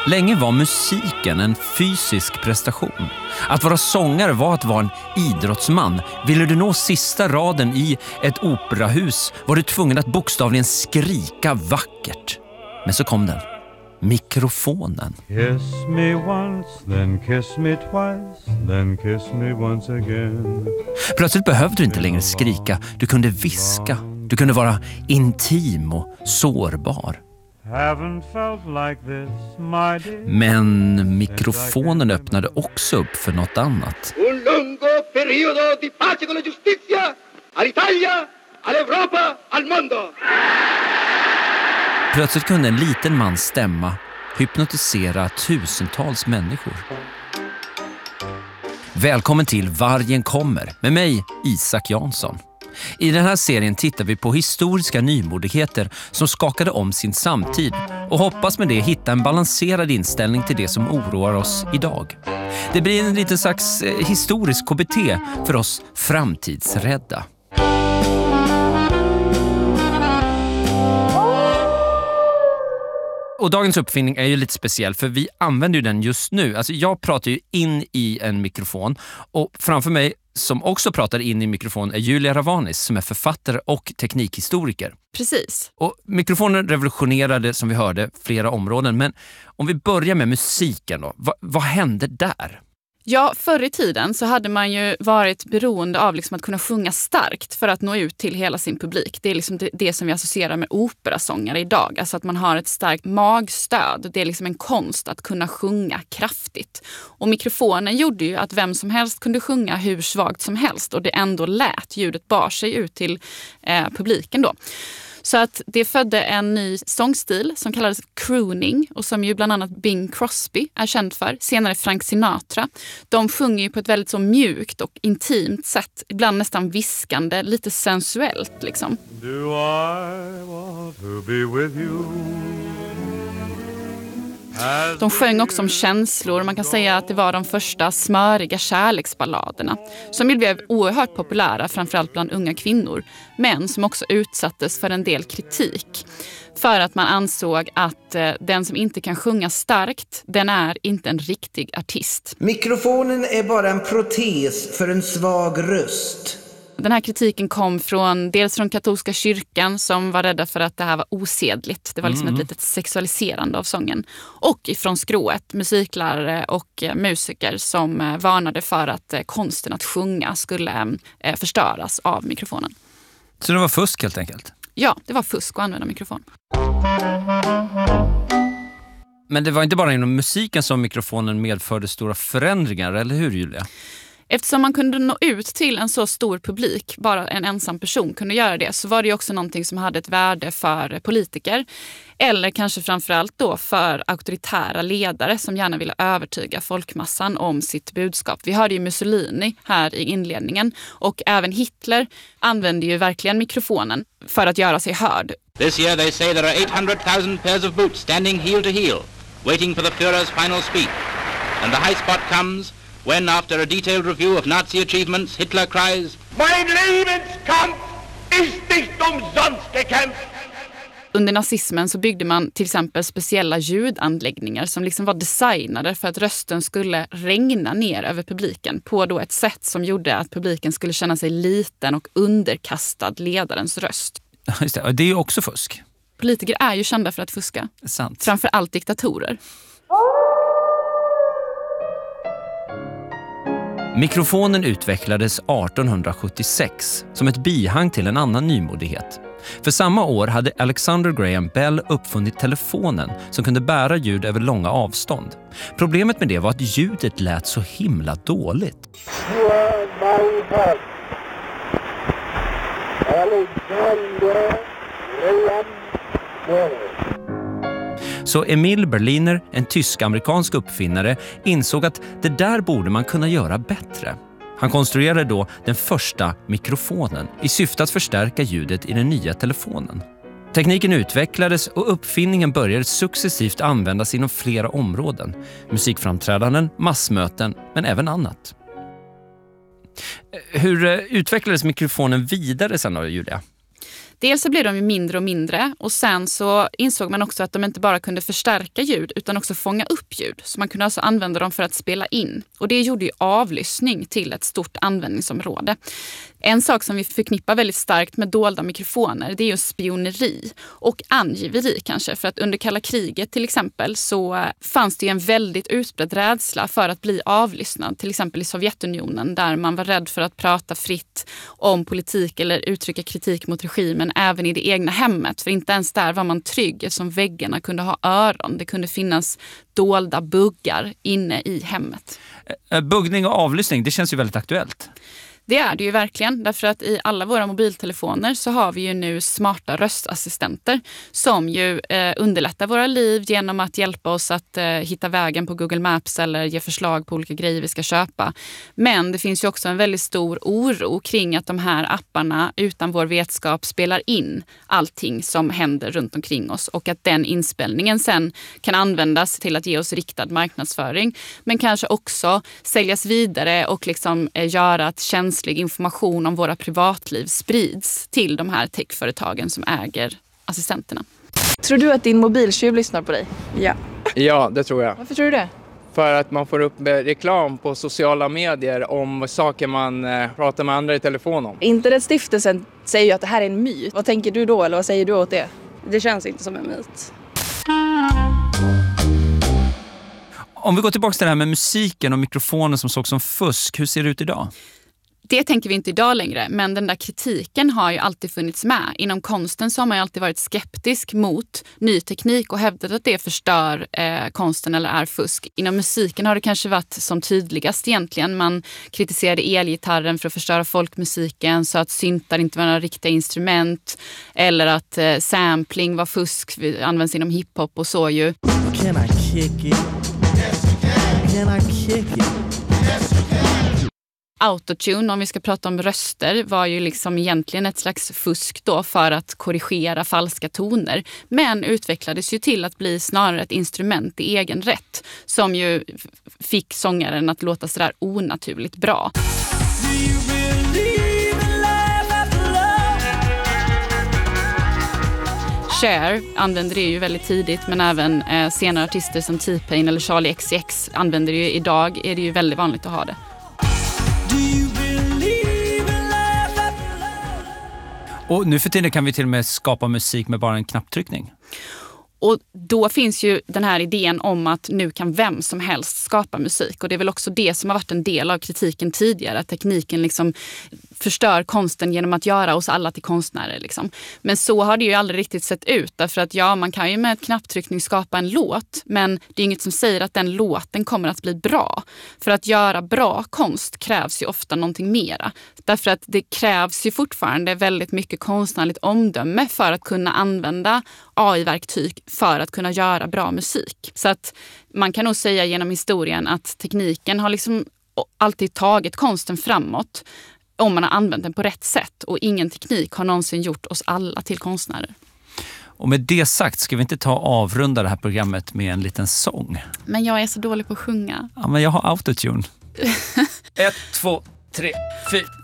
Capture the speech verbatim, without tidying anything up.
Länge var musiken en fysisk prestation. Att vara sångare var att vara en idrottsman. Ville du nå sista raden i ett operahus var du tvungen att bokstavligen skrika vackert. Men så kom den. Mikrofonen. Kiss me once, then kiss me twice, then kiss me once again. Plötsligt behövde du inte längre skrika. Du kunde viska. Du kunde vara intim och sårbar. Men mikrofonen öppnade också upp för något annat. Un lungo periodo di pace con la giustizia all'Italia, all'Europa, al mondo. Plötsligt kunde en liten mans stämma hypnotisera tusentals människor. Välkommen till Vargen kommer med mig, Isak Jansson. I den här serien tittar vi på historiska nymodigheter som skakade om sin samtid och hoppas med det hitta en balanserad inställning till det som oroar oss idag. Det blir en liten slags historisk K B T för oss framtidsrädda. Och dagens uppfinning är ju lite speciell för vi använder ju den just nu. Alltså jag pratar ju in i en mikrofon och framför mig som också pratar in i mikrofon är Julia Ravanis som är författare och teknikhistoriker. Precis. Och mikrofonen revolutionerade som vi hörde flera områden. Men om vi börjar med musiken då. Va, vad hände där? Ja, förr i tiden så hade man ju varit beroende av liksom att kunna sjunga starkt för att nå ut till hela sin publik. Det är liksom det, det som vi associerar med operasångare idag. Alltså att man har ett starkt magstöd. Det är liksom en konst att kunna sjunga kraftigt. Och mikrofonen gjorde ju att vem som helst kunde sjunga hur svagt som helst. Och det ändå lät, ljudet bar sig ut till eh, publiken då. Så att det födde en ny sångstil som kallades crooning och som ju bland annat Bing Crosby är känd för. Senare Frank Sinatra. De sjunger ju på ett väldigt så mjukt och intimt sätt. Ibland nästan viskande, lite sensuellt liksom. Do I want to be with you? De sjöng också om känslor. Man kan säga att det var de första smöriga kärleksballaderna som ju blev oerhört populära, framförallt bland unga kvinnor, men som också utsattes för en del kritik för att man ansåg att eh, den som inte kan sjunga starkt, den är inte en riktig artist. Mikrofonen är bara en protes för en svag röst. Den här kritiken kom från dels från katolska kyrkan som var rädda för att det här var osedligt. Det var liksom mm. ett litet sexualiserande av sången. Och ifrån skrået, musiklärare och musiker som varnade för att konsten att sjunga skulle förstöras av mikrofonen. Så det var fusk helt enkelt? Ja, det var fusk att använda mikrofon. Men det var inte bara inom musiken som mikrofonen medförde stora förändringar, eller hur Julia? Eftersom man kunde nå ut till en så stor publik, bara en ensam person kunde göra det, så var det också någonting som hade ett värde för politiker. Eller kanske framförallt då för auktoritära ledare som gärna ville övertyga folkmassan om sitt budskap. Vi hörde ju Mussolini här i inledningen och även Hitler använde ju verkligen mikrofonen för att göra sig hörd. This year they say there are eight hundred thousand pairs of boots standing heel to heel, waiting for the Führer's final speech. And the high spot comes when, after a detailed review of Nazi achievements, Hitler cries, Mein Lebenskampf ist nicht umsonst gekämpft. Under nazismen så byggde man till exempel speciella ljudanläggningar som liksom var designade för att rösten skulle regna ner över publiken på då ett sätt som gjorde att publiken skulle känna sig liten och underkastad ledarens röst. Just det, det är ju också fusk. Politiker är ju kända för att fuska. Sant. Framför allt diktatorer. Mikrofonen utvecklades arton sjuttiosex som ett bihang till en annan nymodighet. För samma år hade Alexander Graham Bell uppfunnit telefonen som kunde bära ljud över långa avstånd. Problemet med det var att ljudet lät så himla dåligt. Så Emil Berliner, en tysk-amerikansk uppfinnare, insåg att det där borde man kunna göra bättre. Han konstruerade då den första mikrofonen i syfte att förstärka ljudet i den nya telefonen. Tekniken utvecklades och uppfinningen började successivt användas inom flera områden. Musikframträdanden, massmöten, men även annat. Hur utvecklades mikrofonen vidare sen då, Julia? Dels så blev de ju mindre och mindre och sen så insåg man också att de inte bara kunde förstärka ljud utan också fånga upp ljud. Så man kunde alltså använda dem för att spela in. Och det gjorde ju avlyssning till ett stort användningsområde. En sak som vi förknippar väldigt starkt med dolda mikrofoner, det är ju spioneri och angiveri kanske. För att under kalla kriget till exempel så fanns det ju en väldigt utbredd rädsla för att bli avlyssnad. Till exempel i Sovjetunionen där man var rädd för att prata fritt om politik eller uttrycka kritik mot regimen även i det egna hemmet. För inte ens där var man trygg eftersom väggarna kunde ha öron. Det kunde finnas dolda buggar inne i hemmet. Buggning och avlyssning, det känns ju väldigt aktuellt. Det är det ju verkligen, därför att i alla våra mobiltelefoner så har vi ju nu smarta röstassistenter som ju eh, underlättar våra liv genom att hjälpa oss att eh, hitta vägen på Google Maps eller ge förslag på olika grejer vi ska köpa. Men det finns ju också en väldigt stor oro kring att de här apparna utan vår vetskap spelar in allting som händer runt omkring oss och att den inspelningen sen kan användas till att ge oss riktad marknadsföring men kanske också säljas vidare och liksom eh, göra att känslan information om våra privatliv sprids till de här techföretagen som äger assistenterna. Tror du att din mobiltjuv lyssnar på dig? Ja. Ja, det tror jag. Varför tror du det? För att man får upp reklam på sociala medier om saker man pratar med andra i telefon om. Internetstiftelsen säger ju att det här är en myt. Vad tänker du då eller vad säger du åt det? Det känns inte som en myt. Om vi går tillbaka till det här med musiken och mikrofonen som såg som fusk, hur ser det ut idag? Det tänker vi inte idag längre, men den där kritiken har ju alltid funnits med. Inom konsten så har man ju alltid varit skeptisk mot ny teknik och hävdat att det förstör eh, konsten eller är fusk. Inom musiken har det kanske varit som tydligast egentligen. Man kritiserade elgitarren för att förstöra folkmusiken så att syntar inte var några riktiga instrument eller att eh, sampling var fusk, används inom hiphop och så ju. Can I kick it? Can I kick it? Autotune, om vi ska prata om röster, var ju liksom egentligen ett slags fusk då för att korrigera falska toner. Men utvecklades ju till att bli snarare ett instrument i egen rätt som ju fick sångaren att låta sådär onaturligt bra. Cher använder det ju väldigt tidigt men även eh, senare artister som T-Pain eller Charlie X C X använder det ju idag. Är det ju väldigt vanligt att ha det. Och nu för tiden kan vi till och med skapa musik med bara en knapptryckning. Och då finns ju den här idén om att nu kan vem som helst skapa musik. Och det är väl också det som har varit en del av kritiken tidigare. Att tekniken liksom förstör konsten genom att göra oss alla till konstnärer. Liksom. Men så har det ju aldrig riktigt sett ut. Därför att ja, man kan ju med ett knapptryckning skapa en låt. Men det är inget som säger att den låten kommer att bli bra. För att göra bra konst krävs ju ofta någonting mera. Därför att det krävs ju fortfarande väldigt mycket konstnärligt omdöme för att kunna använda A I-verktyg för att kunna göra bra musik. Så att man kan nog säga genom historien att tekniken har liksom alltid tagit konsten framåt om man har använt den på rätt sätt. Och ingen teknik har någonsin gjort oss alla till konstnärer. Och med det sagt ska vi inte ta och avrunda det här programmet med en liten sång. Men jag är så dålig på att sjunga. Ja, men jag har autotune. Ett, två, tre, fyra.